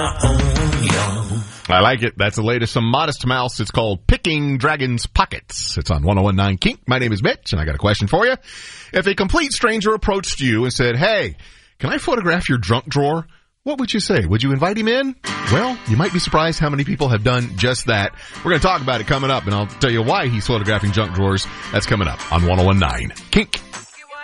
I like it. That's the latest from Modest Mouse. It's called Picking Dragons' Pockets. It's on 101.9 Kink. My name is Mitch, and I got a question for you. If a complete stranger approached you and said, hey, can I photograph your junk drawer? What would you say? Would you invite him in? Well, you might be surprised how many people have done just that. We're going to talk about it coming up, and I'll tell you why he's photographing junk drawers. That's coming up on 101.9 Kink.